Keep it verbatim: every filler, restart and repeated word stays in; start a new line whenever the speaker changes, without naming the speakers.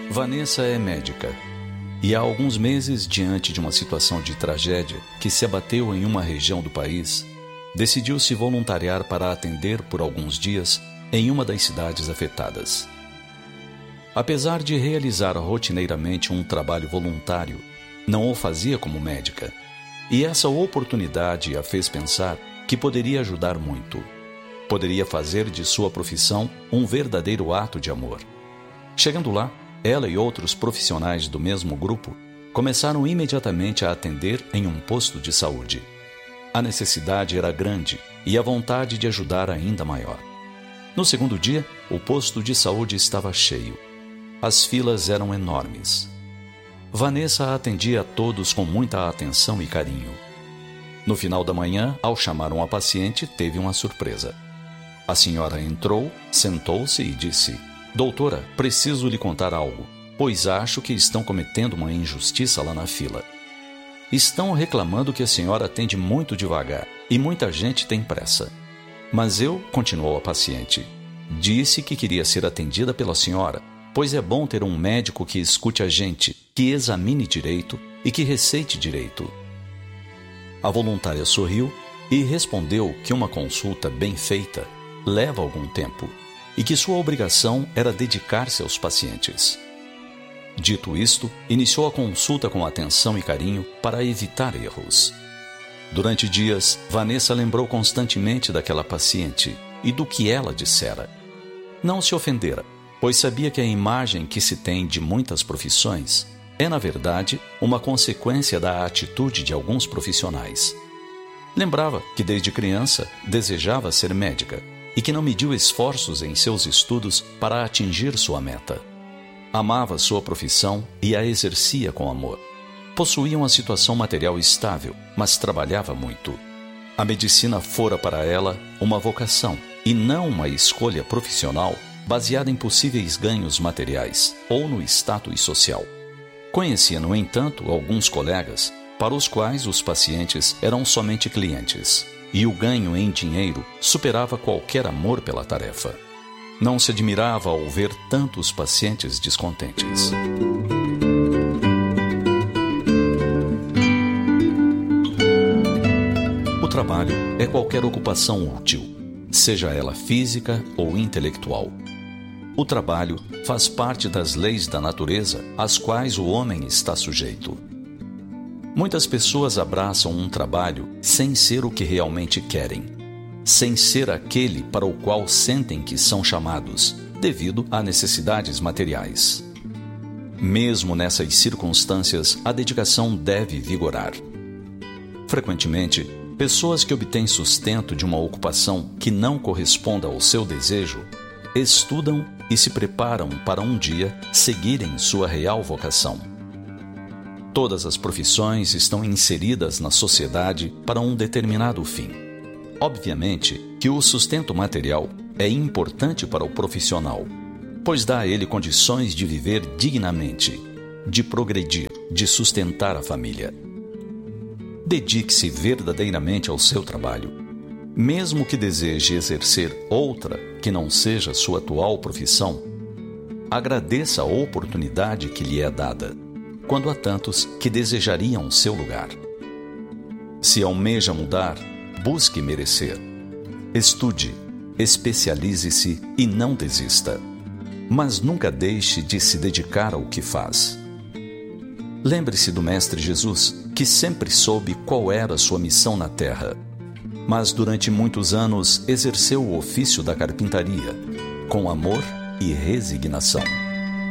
Vanessa é médica e há alguns meses, diante de uma situação de tragédia que se abateu em uma região do país, decidiu se voluntariar para atender por alguns dias em uma das cidades afetadas. Apesar de realizar rotineiramente um trabalho voluntário, não o fazia como médica, e essa oportunidade a fez pensar que poderia ajudar muito. Poderia fazer de sua profissão um verdadeiro ato de amor. Chegando lá, ela e outros profissionais do mesmo grupo começaram imediatamente a atender em um posto de saúde. A necessidade era grande e a vontade de ajudar ainda maior. No segundo dia, o posto de saúde estava cheio. As filas eram enormes. Vanessa atendia a todos com muita atenção e carinho. No final da manhã, ao chamar uma paciente, teve uma surpresa. A senhora entrou, sentou-se e disse: "Doutora, preciso lhe contar algo, pois acho que estão cometendo uma injustiça lá na fila. Estão reclamando que a senhora atende muito devagar e muita gente tem pressa. Mas eu", continuou a paciente, "disse que queria ser atendida pela senhora, pois é bom ter um médico que escute a gente, que examine direito e que receite direito." A voluntária sorriu e respondeu que uma consulta bem feita leva algum tempo e que sua obrigação era dedicar-se aos pacientes. Dito isto, iniciou a consulta com atenção e carinho para evitar erros. Durante dias, Vanessa lembrou constantemente daquela paciente e do que ela dissera. Não se ofendera, pois sabia que a imagem que se tem de muitas profissões é, na verdade, uma consequência da atitude de alguns profissionais. Lembrava que desde criança desejava ser médica e que não mediu esforços em seus estudos para atingir sua meta. Amava sua profissão e a exercia com amor. Possuía uma situação material estável, mas trabalhava muito. A medicina fora para ela uma vocação e não uma escolha profissional baseada em possíveis ganhos materiais ou no status social. Conhecia, no entanto, alguns colegas para os quais os pacientes eram somente clientes, e o ganho em dinheiro superava qualquer amor pela tarefa. Não se admirava ao ver tantos pacientes descontentes. O trabalho é qualquer ocupação útil, seja ela física ou intelectual. O trabalho faz parte das leis da natureza às quais o homem está sujeito. Muitas pessoas abraçam um trabalho sem ser o que realmente querem, sem ser aquele para o qual sentem que são chamados, devido a necessidades materiais. Mesmo nessas circunstâncias, a dedicação deve vigorar. Frequentemente, pessoas que obtêm sustento de uma ocupação que não corresponda ao seu desejo, estudam e se preparam para um dia seguirem sua real vocação. Todas as profissões estão inseridas na sociedade para um determinado fim. Obviamente que o sustento material é importante para o profissional, pois dá a ele condições de viver dignamente, de progredir, de sustentar a família. Dedique-se verdadeiramente ao seu trabalho. Mesmo que deseje exercer outra que não seja sua atual profissão, agradeça a oportunidade que lhe é dada, quando há tantos que desejariam seu lugar. Se almeja mudar, busque merecer. Estude, especialize-se e não desista. Mas nunca deixe de se dedicar ao que faz. Lembre-se do Mestre Jesus, que sempre soube qual era a sua missão na terra, mas durante muitos anos exerceu o ofício da carpintaria, com amor e resignação.